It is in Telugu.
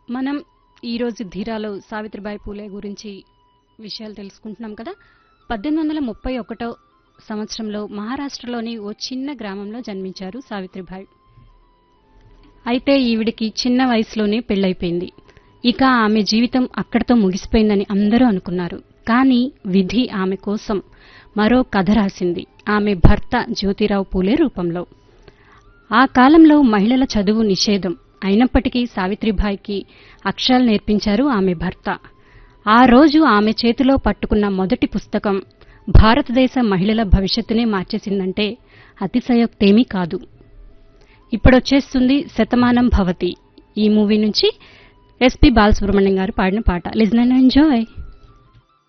మనం ఈరోజు ధీరాలో సావిత్రిబాయి పూలే గురించి విషయాలు తెలుసుకుంటున్నాం కదా. 1831 సంవత్సరంలో మహారాష్ట్రలోని ఓ చిన్న గ్రామంలో జన్మించారు సావిత్రిబాయి. అయితే ఈవిడికి చిన్న వయసులోనే పెళ్లైపోయింది. ఇక ఆమె జీవితం అక్కడితో ముగిసిపోయిందని అందరూ అనుకున్నారు. కానీ విధి ఆమె కోసం మరో కథ రాసింది, ఆమె భర్త జ్యోతిరావు పూలే రూపంలో. ఆ కాలంలో మహిళల చదువు నిషేధం అయినప్పటికీ సావిత్రిబాయికి అక్షరాలు నేర్పించారు ఆమె భర్త. ఆ రోజు ఆమె చేతిలో పట్టుకున్న మొదటి పుస్తకం భారతదేశ మహిళల భవిష్యత్తునే మార్చేసిందంటే అతిశయోక్తేమీ కాదు. ఇప్పుడొచ్చేస్తుంది శతమానం భవతి. ఈ మూవీ నుంచి ఎస్పి బాలసుబ్రహ్మణ్యం గారు పాడిన పాట. Listen and enjoy.